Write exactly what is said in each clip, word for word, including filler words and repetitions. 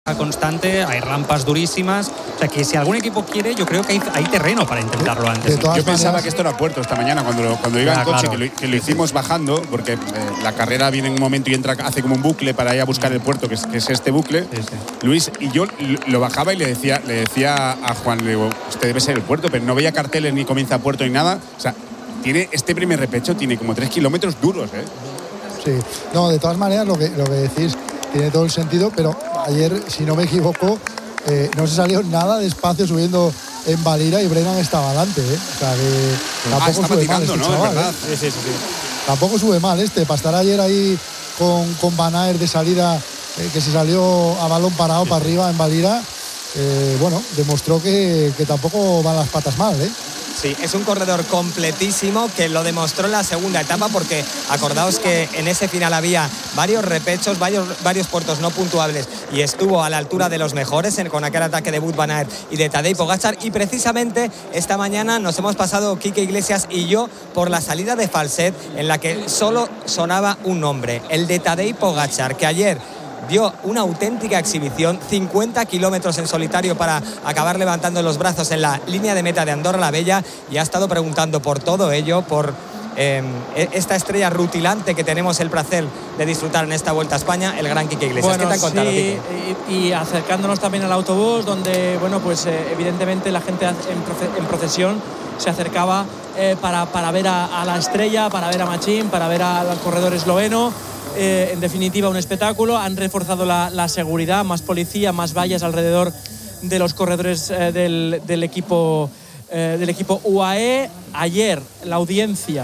constante, hay rampas durísimas, o sea que si algún equipo quiere, yo creo que hay, hay terreno para intentarlo antes. Yo maneras, pensaba que esto era puerto esta mañana cuando lo, cuando iba ah, en coche, claro. que, lo, que lo hicimos bajando, porque eh, la carrera viene en un momento y entra, hace como un bucle para ir a buscar el puerto, que es, que es este bucle, sí, sí. Luis, y yo lo bajaba y le decía, le decía a Juan, le digo, este debe ser el puerto, pero no veía carteles ni comienza puerto ni nada, o sea, tiene este primer repecho tiene como tres kilómetros duros, ¿eh? Sí, no, de todas maneras lo que, lo que decís tiene todo el sentido, pero ayer, si no me equivoco, eh, no se salió nada despacio subiendo en Valira y Brennan estaba adelante, ¿eh? O sea que tampoco ah, sube mal este, ¿no? chaval, ¿eh? sí, sí, sí, sí. Tampoco sube mal este, para estar ayer ahí con, con Van Aert de salida, eh, que se salió a balón parado sí, para sí. arriba en Valira, eh, bueno, demostró que, que tampoco van las patas mal, ¿eh? Sí, es un corredor completísimo que lo demostró en la segunda etapa, porque acordaos que en ese final había varios repechos, varios, varios puertos no puntuables y estuvo a la altura de los mejores en, con aquel ataque de Wout van Aert y de Tadej Pogačar, y precisamente esta mañana nos hemos pasado Quique Iglesias y yo por la salida de Falset en la que solo sonaba un nombre, el de Tadej Pogačar, que ayer dio una auténtica exhibición, cincuenta kilómetros en solitario para acabar levantando los brazos en la línea de meta de Andorra la Bella, y ha estado preguntando por todo ello, por eh, esta estrella rutilante que tenemos el placer de disfrutar en esta Vuelta a España, el gran Quique Iglesias. Bueno, ¿qué te han contado, sí, Quique? Y, y acercándonos también al autobús, donde, bueno, pues eh, evidentemente la gente en, proce- en procesión se acercaba eh, para, para ver a, a la estrella, para ver a Machín, para ver al corredor esloveno. Eh, en definitiva, un espectáculo. Han reforzado la, la seguridad, más policía, más vallas alrededor de los corredores eh, del, del equipo eh, del equipo U A E. Ayer la audiencia,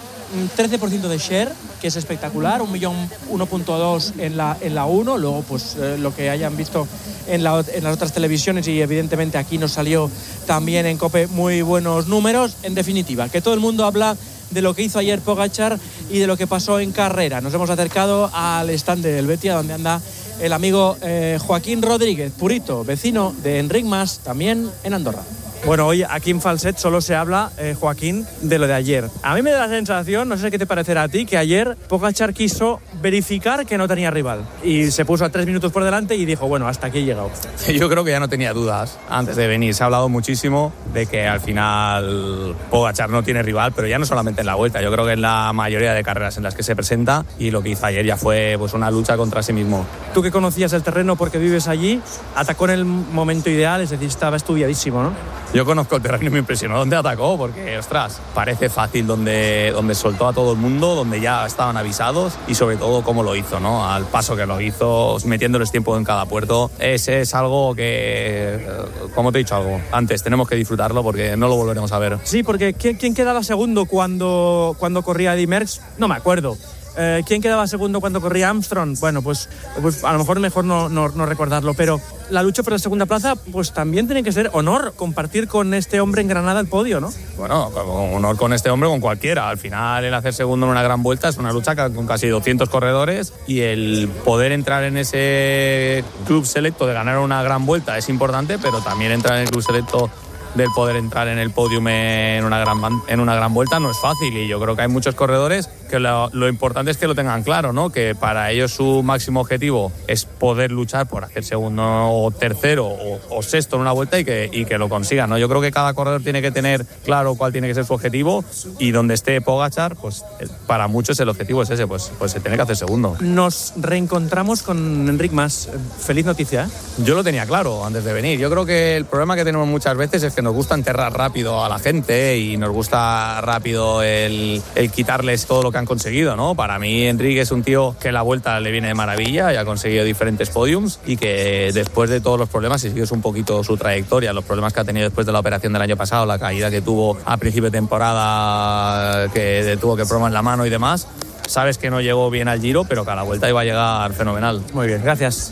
trece por ciento de share, que es espectacular, un millón uno punto dos en la en la uno. Luego, pues eh, lo que hayan visto en, la, en las otras televisiones, y evidentemente aquí nos salió también en COPE muy buenos números. En definitiva, que todo el mundo habla de lo que hizo ayer Pogačar y de lo que pasó en carrera. Nos hemos acercado al stand de Helvetia, donde anda el amigo eh, Joaquín Rodríguez, Purito, vecino de Enric Mas, también en Andorra. Bueno, hoy aquí en Falset solo se habla, eh, Joaquín, de lo de ayer. A mí me da la sensación, no sé qué te parecerá a ti, que ayer Pogačar quiso verificar que no tenía rival. Y se puso a tres minutos por delante y dijo, bueno, hasta aquí he llegado. Yo creo que ya no tenía dudas antes de venir. Se ha hablado muchísimo de que al final Pogačar no tiene rival, pero ya no solamente en la Vuelta. Yo creo que en la mayoría de carreras en las que se presenta, y lo que hizo ayer ya fue pues una lucha contra sí mismo. Tú que conocías el terreno porque vives allí, atacó en el momento ideal, es decir, estaba estudiadísimo, ¿no? Yo conozco el terreno y me impresionó donde atacó, porque, ostras, parece fácil donde, donde soltó a todo el mundo, donde ya estaban avisados, y sobre todo cómo lo hizo, ¿no? Al paso que lo hizo, metiéndoles tiempo en cada puerto. Ese es algo que, como te he dicho algo antes, tenemos que disfrutarlo porque no lo volveremos a ver. Sí, porque ¿quién, quién quedaba segundo cuando, cuando corría Eddy Merckx? No me acuerdo. Eh, ¿Quién quedaba segundo cuando corría Armstrong? Bueno, pues, pues a lo mejor mejor no, no, no recordarlo, pero la lucha por la segunda plaza, pues también tiene que ser honor compartir con este hombre en Granada el podio, ¿no? Bueno, honor con este hombre, con cualquiera. Al final, el hacer segundo en una gran vuelta es una lucha con casi doscientos corredores, y el poder entrar en ese club selecto de ganar una gran vuelta es importante, pero también entrar en el club selecto del poder entrar en el podium en una gran en una gran vuelta no es fácil, y yo creo que hay muchos corredores que lo, lo importante es que lo tengan claro, ¿no? Que para ellos su máximo objetivo es poder luchar por hacer segundo o tercero o, o sexto en una vuelta, y que, y que lo consigan, ¿no? Yo creo que cada corredor tiene que tener claro cuál tiene que ser su objetivo, y donde esté Pogačar, pues para muchos el objetivo es ese, pues, pues se tiene que hacer segundo. Nos reencontramos con Enric Mas. Feliz noticia, ¿eh? Yo lo tenía claro antes de venir. Yo creo que el problema que tenemos muchas veces es que nos gusta enterrar rápido a la gente, y nos gusta rápido el, el quitarles todo lo que han conseguido, ¿no? Para mí Enric es un tío que la Vuelta le viene de maravilla y ha conseguido diferentes podiums, y que después de todos los problemas, si sigues un poquito su trayectoria, los problemas que ha tenido después de la operación del año pasado, la caída que tuvo a principio de temporada, que tuvo que probar en la mano y demás, sabes que no llegó bien al Giro, pero que a la Vuelta iba a llegar fenomenal. Muy bien, gracias.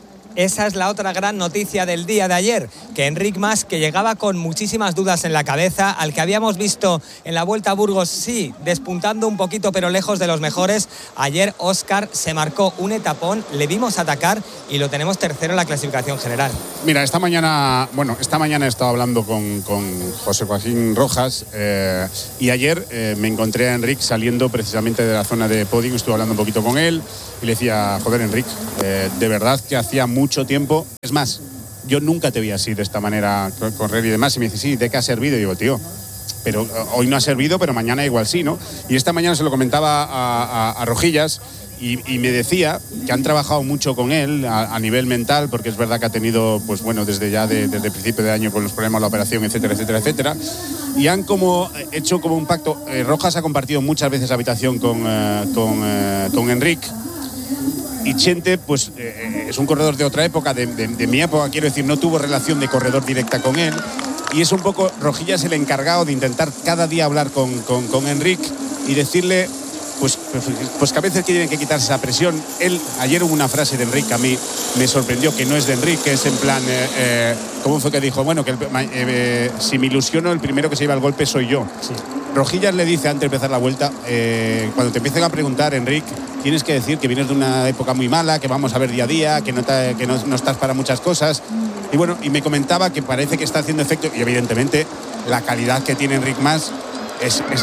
Esa es la otra gran noticia del día de ayer, que Enric Mas, que llegaba con muchísimas dudas en la cabeza, al que habíamos visto en la Vuelta a Burgos, sí, despuntando un poquito pero lejos de los mejores, ayer Óscar se marcó un etapón, le vimos atacar y lo tenemos tercero en la clasificación general. Mira, esta mañana, bueno, esta mañana he estado hablando con, con José Joaquín Rojas, eh, y ayer eh, me encontré a Enric saliendo precisamente de la zona de podium, estuve hablando un poquito con él y le decía, joder Enric, eh, de verdad que hacía muy mucho tiempo. Es más, yo nunca te vi así, de esta manera, correr y demás. Y me dice, sí, ¿de qué ha servido? Y digo, tío, pero hoy no ha servido, pero mañana igual sí, ¿no? Y esta mañana se lo comentaba a, a, a Rojillas y, y me decía que han trabajado mucho con él a, a nivel mental, porque es verdad que ha tenido, pues bueno, desde ya de, desde el principio de año con los problemas de la operación, etcétera, etcétera, etcétera. Y han como hecho como un pacto. Eh, Rojas ha compartido muchas veces habitación con, eh, con, eh, con Enric. Y Chente, pues eh, es un corredor de otra época, de, de, de mi época, quiero decir, no tuvo relación de corredor directa con él. Y es un poco Rojillas el encargado de intentar cada día hablar con, con, con Enric y decirle pues, pues, pues que a veces tienen que quitarse esa presión. Él, ayer hubo una frase de Enric que a mí me sorprendió, que no es de Enric, que es en plan, eh, eh, ¿cómo fue que dijo? Bueno, que el, eh, si me ilusiono, el primero que se lleva el golpe soy yo. Sí. Rojillas le dice antes de empezar la vuelta, eh, cuando te empiecen a preguntar, Enric, tienes que decir que vienes de una época muy mala, que vamos a ver día a día, que no, te, que no, no estás para muchas cosas. Y bueno, y me comentaba que parece que está haciendo efecto, y evidentemente la calidad que tiene Enric Mas es, es,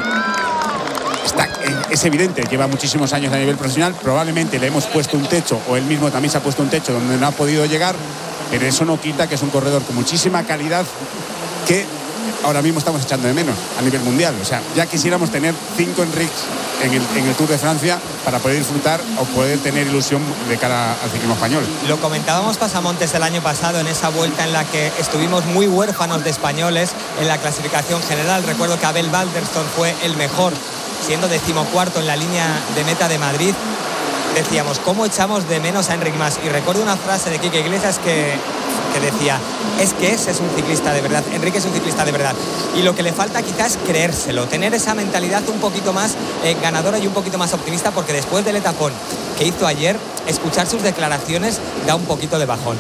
está, es evidente, lleva muchísimos años a nivel profesional, probablemente le hemos puesto un techo, o él mismo también se ha puesto un techo donde no ha podido llegar, pero eso no quita que es un corredor con muchísima calidad que ahora mismo estamos echando de menos a nivel mundial. O sea, ya quisiéramos tener cinco Enrics en el, en el Tour de Francia para poder disfrutar o poder tener ilusión de cara al ciclismo español. Lo comentábamos Pasamontes el año pasado en esa vuelta en la que estuvimos muy huérfanos de españoles en la clasificación general. Recuerdo que Abel Balderston fue el mejor, siendo decimocuarto en la línea de meta de Madrid. Decíamos, ¿cómo echamos de menos a Enric Mas? Y recuerdo una frase de Quique Iglesias que, que decía, es que ese es un ciclista de verdad, Enrique es un ciclista de verdad. Y lo que le falta quizás es creérselo, tener esa mentalidad un poquito más eh, ganadora y un poquito más optimista, porque después del etapón que hizo ayer, escuchar sus declaraciones da un poquito de bajón.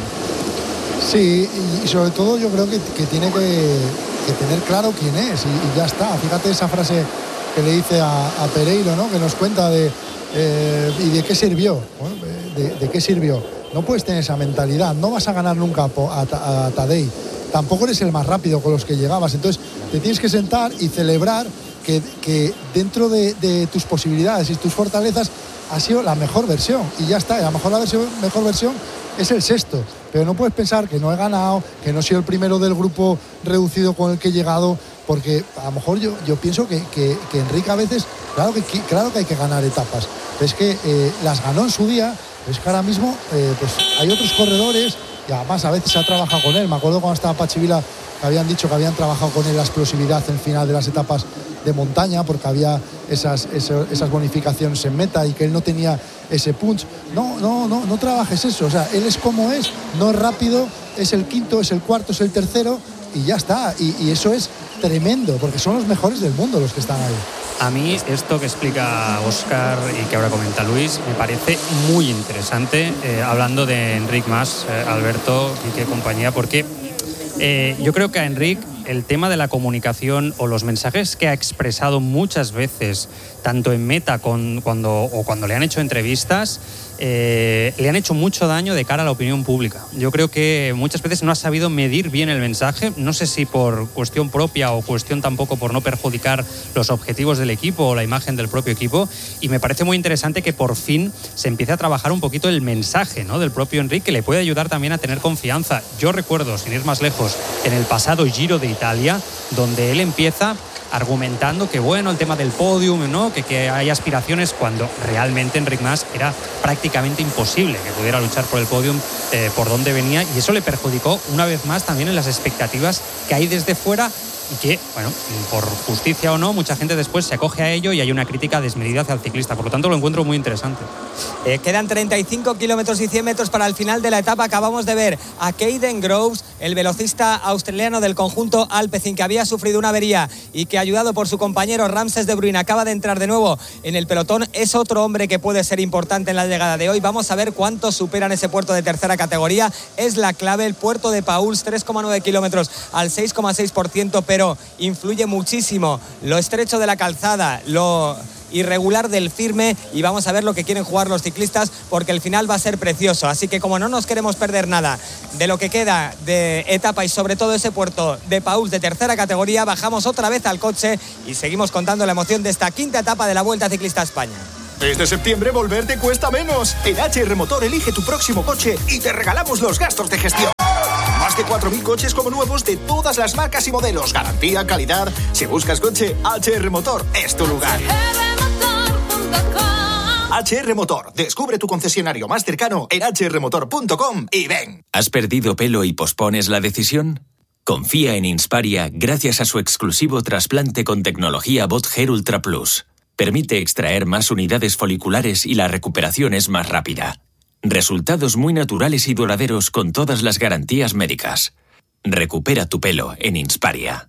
Sí, y sobre todo yo creo que, que tiene que, que tener claro quién es, y, y ya está. Fíjate esa frase que le dice a, a Pereiro, ¿no? Que nos cuenta de Eh, ¿y de qué sirvió? Bueno, de, ¿De qué sirvió? No puedes tener esa mentalidad, no vas a ganar nunca a, a, a Tadej, tampoco eres el más rápido con los que llegabas, entonces te tienes que sentar y celebrar que, que dentro de, de tus posibilidades y tus fortalezas ha sido la mejor versión, y ya está. Y a lo mejor la versión, mejor versión es el sexto, pero no puedes pensar que no he ganado, que no he sido el primero del grupo reducido con el que he llegado, porque a lo mejor yo, yo pienso que, que, que Enrique a veces, claro que, claro que hay que ganar etapas, pero es que eh, las ganó en su día, pero es que ahora mismo eh, pues hay otros corredores, y además a veces se ha trabajado con él. Me acuerdo cuando estaba Patxi Vila, que habían dicho que habían trabajado con él la explosividad en final de las etapas de montaña, porque había esas, esas, esas bonificaciones en meta y que él no tenía ese punch. No, no, no, no trabajes eso, o sea, él es como es, no es rápido, es el quinto, es el cuarto, es el tercero, y ya está, y, y eso es tremendo, porque son los mejores del mundo los que están ahí. A mí esto que explica Óscar y que ahora comenta Luis me parece muy interesante, eh, hablando de Enric Mas, eh, Alberto y qué compañía, porque eh, yo creo que a Enric el tema de la comunicación o los mensajes que ha expresado muchas veces, tanto en meta con, cuando, o cuando le han hecho entrevistas, eh, le han hecho mucho daño de cara a la opinión pública. Yo creo que muchas veces no ha sabido medir bien el mensaje, no sé si por cuestión propia o cuestión tampoco por no perjudicar los objetivos del equipo o la imagen del propio equipo, y me parece muy interesante que por fin se empiece a trabajar un poquito el mensaje, ¿no?, del propio Enric, que le puede ayudar también a tener confianza. Yo recuerdo, sin ir más lejos, en el pasado Giro de Italia, donde él empieza argumentando que bueno, el tema del podium, ¿no?, que, que hay aspiraciones, cuando realmente Enric Mas era prácticamente imposible que pudiera luchar por el podium eh, por donde venía, y eso le perjudicó una vez más también en las expectativas que hay desde fuera, y que, bueno, por justicia o no, mucha gente después se acoge a ello y hay una crítica desmedida hacia el ciclista. Por lo tanto, lo encuentro muy interesante. Eh, quedan treinta y cinco kilómetros y cien metros para el final de la etapa. Acabamos de ver a Caden Groves, el velocista australiano del conjunto Alpecin, que había sufrido una avería y que, ayudado por su compañero Ramses de Bruyne, acaba de entrar de nuevo en el pelotón. Es otro hombre que puede ser importante en la llegada de hoy. Vamos a ver cuántos superan ese puerto de tercera categoría. Es la clave, el puerto de Pauls, tres coma nueve kilómetros al seis coma seis por ciento, pero influye muchísimo lo estrecho de la calzada, lo irregular del firme, y vamos a ver lo que quieren jugar los ciclistas, porque el final va a ser precioso. Así que, como no nos queremos perder nada de lo que queda de etapa y sobre todo ese puerto de Pauls de tercera categoría, bajamos otra vez al coche y seguimos contando la emoción de esta quinta etapa de la Vuelta Ciclista a España. Este septiembre volver te cuesta menos. En H R Motor elige tu próximo coche y te regalamos los gastos de gestión. Más de cuatro mil coches como nuevos de todas las marcas y modelos. Garantía, calidad. Si buscas coche, H R Motor es tu lugar. H R Motor. Descubre tu concesionario más cercano en h r motor punto com y ven. ¿Has perdido pelo y pospones la decisión? Confía en Insparia gracias a su exclusivo trasplante con tecnología Bot Hair Ultra Plus. Permite extraer más unidades foliculares y la recuperación es más rápida. Resultados muy naturales y duraderos con todas las garantías médicas. Recupera tu pelo en Insparia.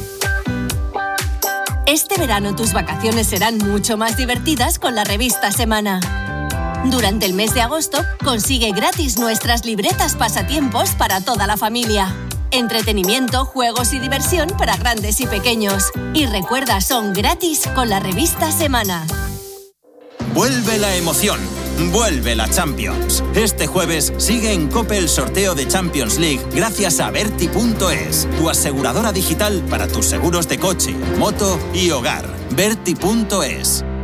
Este verano tus vacaciones serán mucho más divertidas con la revista Semana. Durante el mes de agosto, consigue gratis nuestras libretas pasatiempos para toda la familia. Entretenimiento, juegos y diversión para grandes y pequeños. Y recuerda, son gratis con la revista Semana. Vuelve la emoción. Vuelve la Champions. Este jueves sigue en COPE el sorteo de Champions League gracias a Berti punto es, tu aseguradora digital para tus seguros de coche, moto y hogar. Berti punto es.